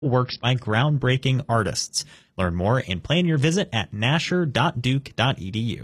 works by groundbreaking artists. Learn more and plan your visit at nasher.duke.edu.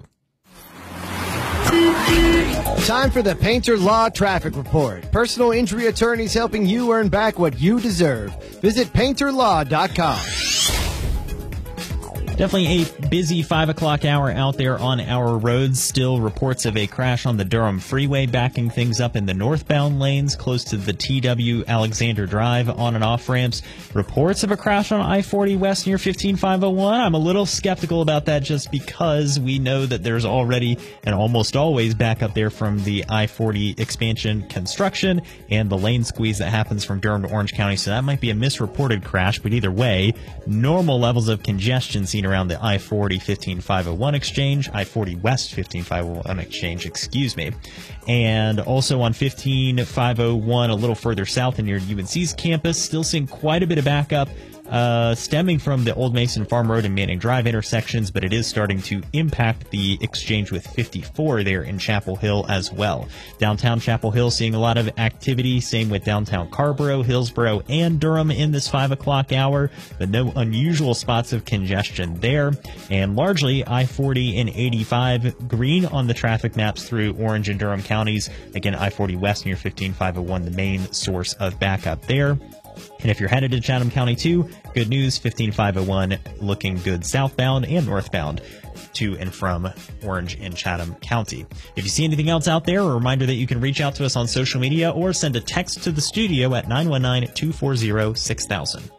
Time for the Painter Law Traffic Report. Personal injury attorneys helping you earn back what you deserve. Visit painterlaw.com. Definitely a busy 5 o'clock hour out there on our roads. Still reports of a crash on the Durham Freeway, backing things up in the northbound lanes close to the TW Alexander Drive on and off ramps. Reports of a crash on I-40 West near 15501. I'm a little skeptical about that just because we know that there's already and almost always backup there from the I-40 expansion construction and the lane squeeze that happens from Durham to Orange County. So that might be a misreported crash, but either way, normal levels of congestion seen around the I-40 15501 exchange, I-40 West 15501 exchange, and also on 15501 a little further south and near UNC's campus, still seeing quite a bit of backup stemming from the Old Mason Farm Road and Manning Drive intersections, but it is starting to impact the exchange with 54 there in Chapel Hill as well. Downtown Chapel Hill seeing a lot of activity, same with downtown Carrboro, Hillsboro, and Durham in this 5 o'clock hour, but no unusual spots of congestion there. And largely I-40 and 85 green on the traffic maps through Orange and Durham counties. Again, I-40 West near 15501, the main source of backup there. And if you're headed to Chatham County too, good news, 15501 looking good southbound and northbound to and from Orange and Chatham County. If you see anything else out there, a reminder that you can reach out to us on social media or send a text to the studio at 919-240-6000.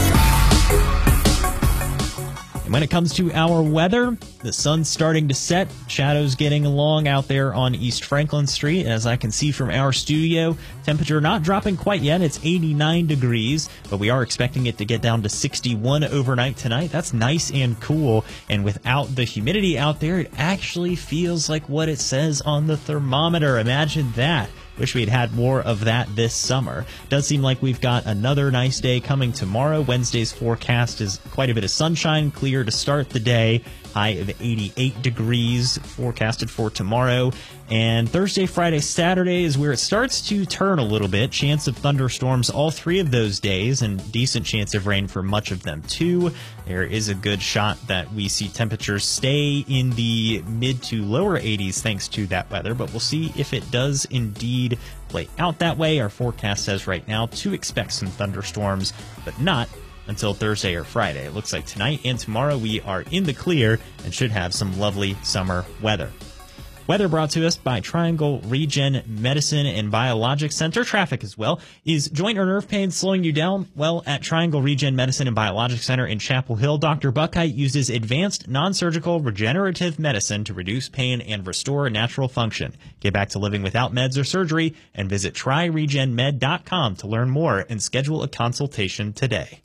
And when it comes to our weather, the sun's starting to set, shadows getting along out there on East Franklin Street. As I can see from our studio, temperature not dropping quite yet. It's 89 degrees, but we are expecting it to get down to 61 overnight tonight. That's nice and cool. And without the humidity out there, it actually feels like what it says on the thermometer. Imagine that. Wish we had had more of that this summer. Does seem like we've got another nice day coming tomorrow. Wednesday's forecast is quite a bit of sunshine, clear to start the day. High of 88 degrees forecasted for tomorrow. And Thursday, Friday, Saturday is where it starts to turn a little bit. Chance of thunderstorms all 3 of those days, and decent chance of rain for much of them too. There is a good shot that we see temperatures stay in the mid to lower 80s thanks to that weather, but we'll see if it does indeed play out that way. Our forecast says right now to expect some thunderstorms, but not until Thursday or Friday. It looks like tonight and tomorrow we are in the clear and should have some lovely summer weather. Weather brought to us by Triangle Regen Medicine and Biologic Center. Traffic as well. Is joint or nerve pain slowing you down? Well, at Triangle Regen Medicine and Biologic Center in Chapel Hill, Dr. Buckheit uses advanced non-surgical regenerative medicine to reduce pain and restore natural function. Get back to living without meds or surgery and visit tryregenmed.com to learn more and schedule a consultation today.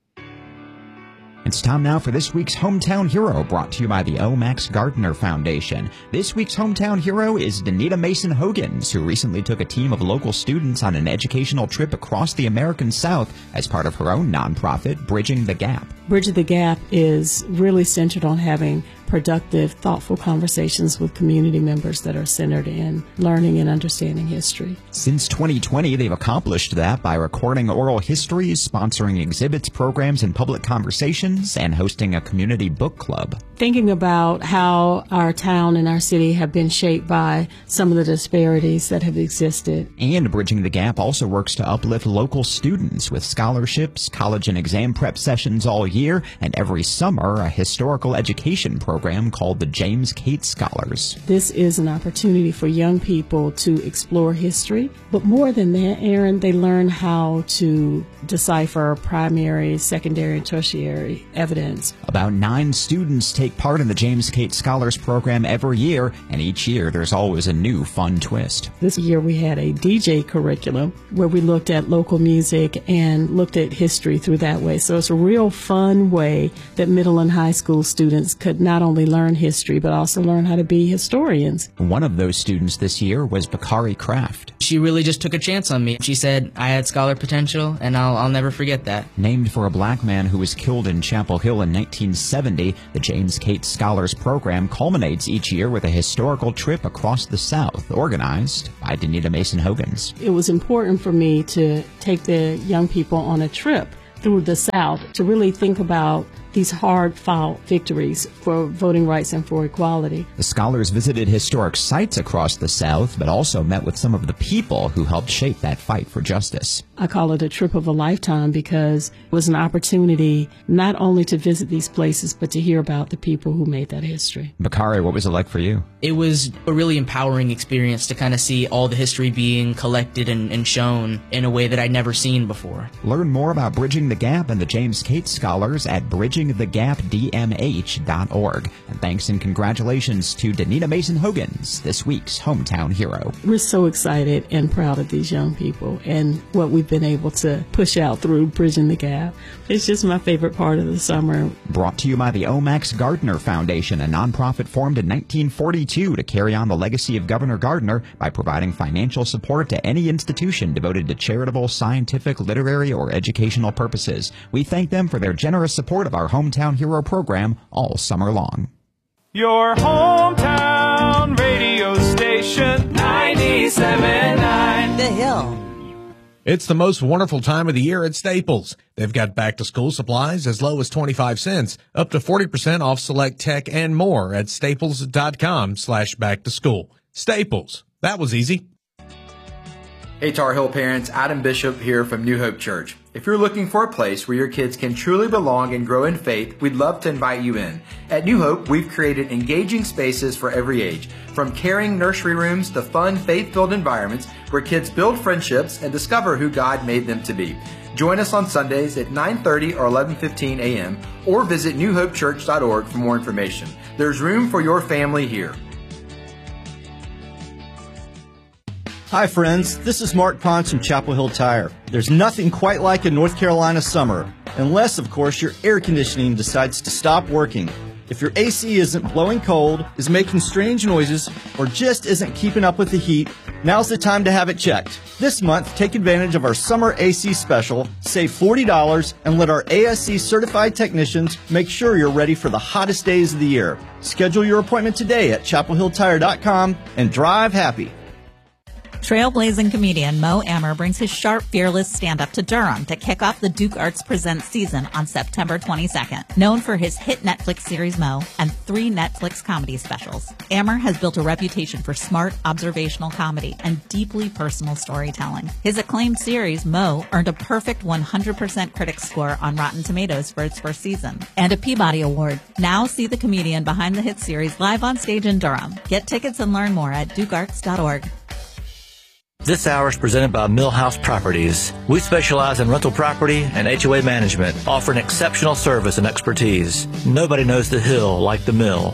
It's time now for this week's Hometown Hero, brought to you by the O. Max Gardner Foundation. This week's Hometown Hero is Danita Mason Hogans, who recently took a team of local students on an educational trip across the American South as part of her own nonprofit, Bridging the Gap. Bridging the Gap is really centered on having productive, thoughtful conversations with community members that are centered in learning and understanding history. Since 2020, they've accomplished that by recording oral histories, sponsoring exhibits, programs, and public conversations, and hosting a community book club. Thinking about how our town and our city have been shaped by some of the disparities that have existed. And Bridging the Gap also works to uplift local students with scholarships, college and exam prep sessions all year, and every summer a historical education program called the James Cates Scholars. This is an opportunity for young people to explore history, but more than that, Aaron, they learn how to decipher primary, secondary, and tertiary evidence. About 9 students take part in the James Cates Scholars program every year, and each year there's always a new fun twist. This year we had a DJ curriculum where we looked at local music and looked at history through that way. So it's a real fun way that middle and high school students could not only learn history, but also learn how to be historians. One of those students this year was Bakari Kraft. She really just took a chance on me. She said I had scholar potential, and I'll never forget that. Named for a black man who was killed in Chapel Hill in 1970, the James Cates Scholars program culminates each year with a historical trip across the South, organized by Danita Mason Hogans. It was important for me to take the young people on a trip through the South to really think about these hard-fought victories for voting rights and for equality. The scholars visited historic sites across the South, but also met with some of the people who helped shape that fight for justice. I call it a trip of a lifetime because it was an opportunity not only to visit these places, but to hear about the people who made that history. Bakari, what was it like for you? It was a really empowering experience to kind of see all the history being collected and shown in a way that I'd never seen before. Learn more about Bridging the Gap and the James Cates Scholars at bridgingthegapdmh.org. And thanks and congratulations to Danita Mason Hogan's, this week's Hometown Hero. We're so excited and proud of these young people and what we've been able to push out through Bridging the Gap. It's just my favorite part of the summer. Brought to you by the Omax Gardner Foundation, a nonprofit formed in 1942 to carry on the legacy of Governor Gardner by providing financial support to any institution devoted to charitable, scientific, literary, or educational purposes. We thank them for their generous support of our Hometown Hero program all summer long. Your hometown radio station, 97.9 The Hill. It's the most wonderful time of the year at Staples. They've got back-to-school supplies as low as 25 cents, up to 40% off select tech and more at staples.com/back-to-school. Staples. That was easy. Hey Tar Heel parents, Adam Bishop here from New Hope Church. If you're looking for a place where your kids can truly belong and grow in faith, we'd love to invite you in. At New Hope, we've created engaging spaces for every age, from caring nursery rooms to fun, faith-filled environments where kids build friendships and discover who God made them to be. Join us on Sundays at 9:30 or 11:15 a.m. or visit newhopechurch.org for more information. There's room for your family here. Hi friends, this is Mark Pons from Chapel Hill Tire. There's nothing quite like a North Carolina summer, unless of course your air conditioning decides to stop working. If your AC isn't blowing cold, is making strange noises, or just isn't keeping up with the heat, now's the time to have it checked. This month, take advantage of our summer AC special, save $40, and let our ASC certified technicians make sure you're ready for the hottest days of the year. Schedule your appointment today at chapelhilltire.com and drive happy. Trailblazing comedian Mo Amer brings his sharp, fearless stand-up to Durham to kick off the Duke Arts Presents season on September 22nd. Known for his hit Netflix series Mo and 3 Netflix comedy specials, Amer has built a reputation for smart, observational comedy and deeply personal storytelling. His acclaimed series Mo earned a perfect 100% critics score on Rotten Tomatoes for its first season and a Peabody Award. Now see the comedian behind the hit series live on stage in Durham. Get tickets and learn more at dukearts.org. This hour is presented by Millhouse Properties. We specialize in rental property and HOA management, offering exceptional service and expertise. Nobody knows the Hill like the Mill.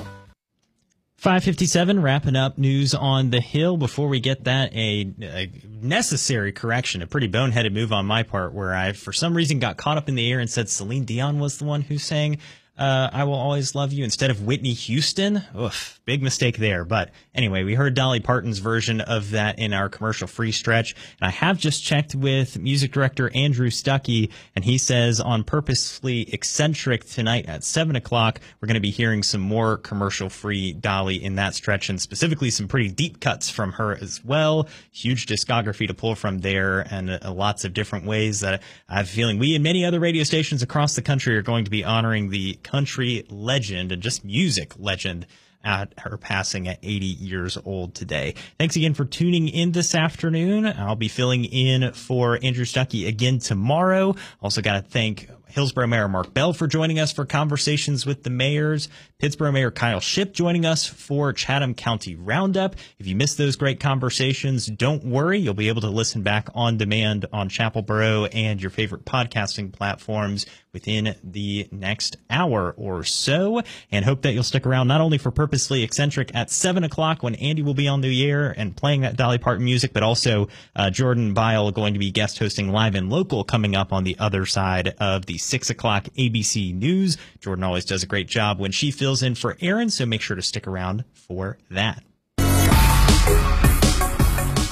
5:57, wrapping up news on the Hill. Before we get that, a necessary correction, a pretty boneheaded move on my part, where I, for some reason, got caught up in the air and said Celine Dion was the one who sang I Will Always Love You instead of Whitney Houston. Oof, big mistake there. But anyway, we heard Dolly Parton's version of that in our commercial-free stretch. And I have just checked with music director Andrew Stuckey, and he says on Purposely Eccentric tonight at 7 o'clock, we're going to be hearing some more commercial-free Dolly in that stretch, and specifically some pretty deep cuts from her as well. Huge discography to pull from there, and lots of different ways that I have a feeling we and many other radio stations across the country are going to be honoring the country legend and just music legend at her passing at 80 years old today. Thanks again for tuning in this afternoon. I'll be filling in for Andrew Stuckey again tomorrow. Also got to thank Hillsborough Mayor Mark Bell for joining us for Conversations with the Mayors. Pittsburgh Mayor Kyle Shipp joining us for Chatham County Roundup. If you missed those great conversations, don't worry. You'll be able to listen back on demand on Chapel Borough and your favorite podcasting platforms within the next hour or so. And hope that you'll stick around not only for Purposely Eccentric at 7 o'clock when Andy will be on the air and playing that Dolly Parton music, but also Jordan Bile going to be guest hosting Live and Local coming up on the other side of the 6 o'clock ABC News. Jordan always does a great job when she fills in for Aaron, so make sure to stick around for that.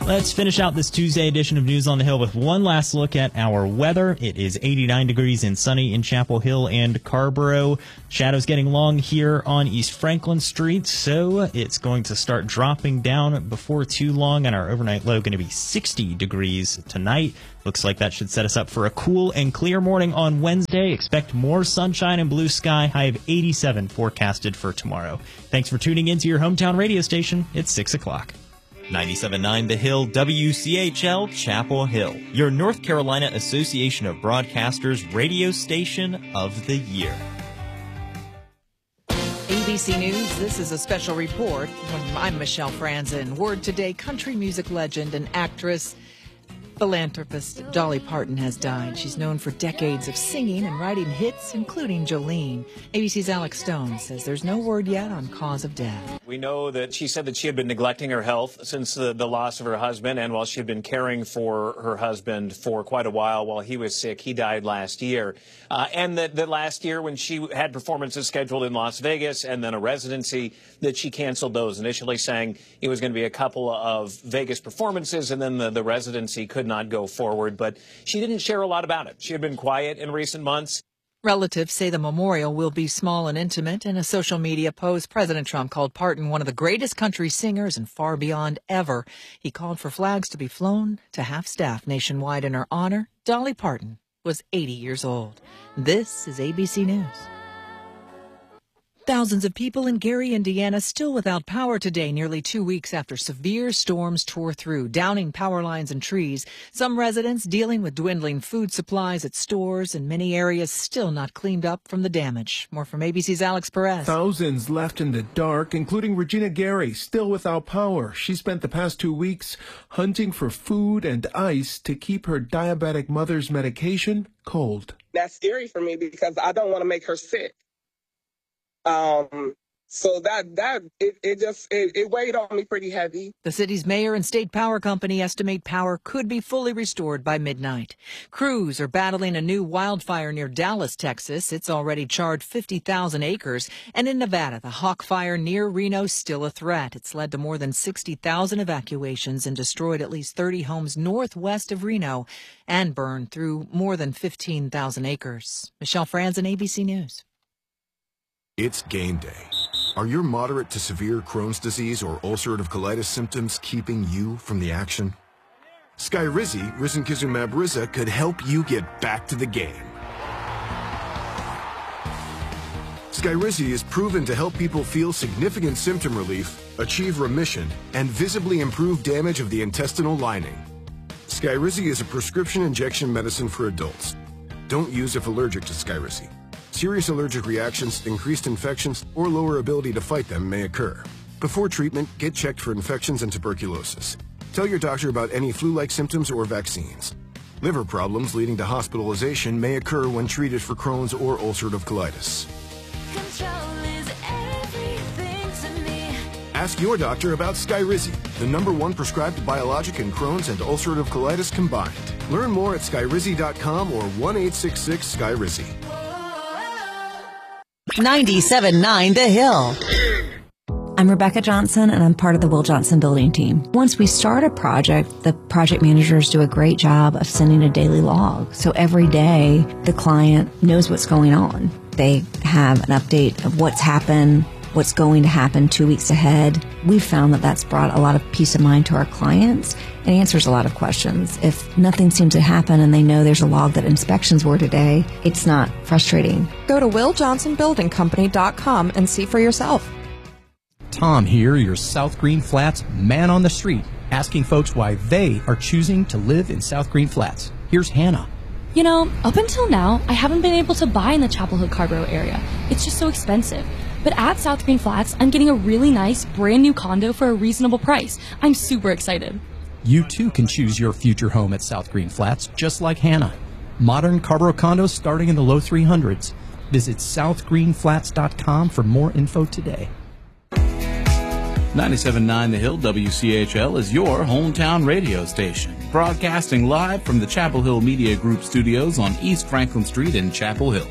Let's finish out this Tuesday edition of News on the Hill with one last look at our weather. It is 89 degrees and sunny in Chapel Hill and Carrboro. Shadows getting long here on East Franklin Street, so it's going to start dropping down before too long, and our overnight low going to be 60 degrees tonight. Looks like that should set us up for a cool and clear morning on Wednesday. Expect more sunshine and blue sky. High of 87 forecasted for tomorrow. Thanks for tuning in to your hometown radio station. It's 6 o'clock. 97.9 The Hill, WCHL, Chapel Hill, your North Carolina Association of Broadcasters radio station of the year. ABC News, this is a special report. I'm Michelle Franzen. Word today, country music legend and actress, philanthropist Dolly Parton has died. She's known for decades of singing and writing hits, including Jolene. ABC's Alex Stone says there's no word yet on cause of death. We know that she said that she had been neglecting her health since the loss of her husband, and while she had been caring for her husband for quite a while he was sick, he died last year. And that last year when she had performances scheduled in Las Vegas and then a residency, that she canceled those, initially saying it was going to be a couple of Vegas performances and then the residency could not go forward. But she didn't share a lot about it. She had been quiet in recent months. Relatives say the memorial will be small and intimate. In a social media post, President Trump called Parton one of the greatest country singers and far beyond ever. He called for flags to be flown to half-staff nationwide in her honor. Dolly Parton was 80 years old. This is ABC News. Thousands of people in Gary, Indiana, still without power today, nearly 2 weeks after severe storms tore through, downing power lines and trees. Some residents dealing with dwindling food supplies at stores, and many areas still not cleaned up from the damage. More from ABC's Alex Perez. Thousands left in the dark, including Regina Gary, still without power. She spent the past 2 weeks hunting for food and ice to keep her diabetic mother's medication cold. That's scary for me because I don't want to make her sick. So it weighed on me pretty heavy. The city's mayor and state power company estimate power could be fully restored by midnight. Crews are battling a new wildfire near Dallas, Texas. It's already charred 50,000 acres. And in Nevada, the Hawk Fire near Reno is still a threat. It's led to more than 60,000 evacuations and destroyed at least 30 homes northwest of Reno and burned through more than 15,000 acres. Michelle Franzen, ABC News. It's game day. Are your moderate to severe Crohn's disease or ulcerative colitis symptoms keeping you from the action? Skyrizi, risankizumab Riza, could help you get back to the game. Skyrizi is proven to help people feel significant symptom relief, achieve remission, and visibly improve damage of the intestinal lining. Skyrizi is a prescription injection medicine for adults. Don't use if allergic to Skyrizi. Serious allergic reactions, increased infections, or lower ability to fight them may occur. Before treatment, get checked for infections and tuberculosis. Tell your doctor about any flu-like symptoms or vaccines. Liver problems leading to hospitalization may occur when treated for Crohn's or ulcerative colitis. Ask your doctor about Skyrizi, the #1 prescribed biologic in Crohn's and ulcerative colitis combined. Learn more at skyrizi.com or 1-866-SKYRIZI. 97.9 The Hill. I'm Rebecca Johnson, and I'm part of the Will Johnson Building team. Once we start a project, the project managers do a great job of sending a daily log. So every day, the client knows what's going on. They have an update of what's happened, what's going to happen 2 weeks ahead. We've found that that's brought a lot of peace of mind to our clients and answers a lot of questions. If nothing seems to happen and they know there's a log that inspections were today, it's not frustrating. Go to WillJohnsonBuildingCompany.com and see for yourself. Tom here, your South Green Flats man on the street, asking folks why they are choosing to live in South Green Flats. Here's Hannah. You know, up until now, I haven't been able to buy in the Chapel Hill Carrboro area. It's just so expensive. But at South Green Flats, I'm getting a really nice, brand new condo for a reasonable price. I'm super excited. You too can choose your future home at South Green Flats, just like Hannah. Modern Carrboro condos starting in the low 300s. Visit southgreenflats.com for more info today. 97.9 The Hill, WCHL, is your hometown radio station. Broadcasting live from the Chapel Hill Media Group studios on East Franklin Street in Chapel Hill.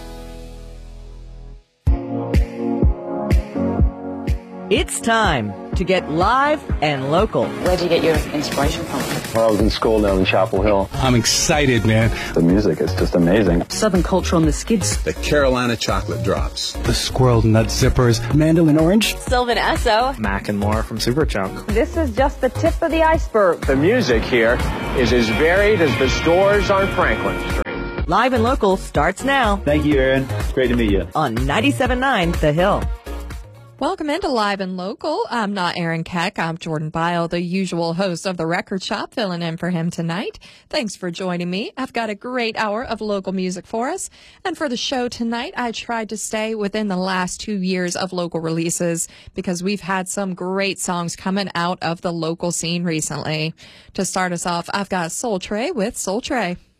It's time to get live and local. Where do you get your inspiration from? Well, I was in school down in Chapel Hill. I'm excited, man. The music is just amazing. Southern culture on the skids. The Carolina chocolate drops. The squirrel nut zippers. Mandolin orange. Sylvan Esso. Mac and More from Superchunk. This is just the tip of the iceberg. The music here is as varied as the stores on Franklin Street. Live and local starts now. Thank you, Aaron. It's great to meet you. On 97.9 The Hill. Welcome into Live and Local. I'm not Aaron Keck. I'm Jordan Bile, the usual host of The Record Shop, filling in for him tonight. Thanks for joining me. I've got a great hour of local music for us. And for the show tonight, I tried to stay within the last 2 years of local releases because we've had some great songs coming out of the local scene recently. To start us off, I've got Soul Trae with Soul Trae.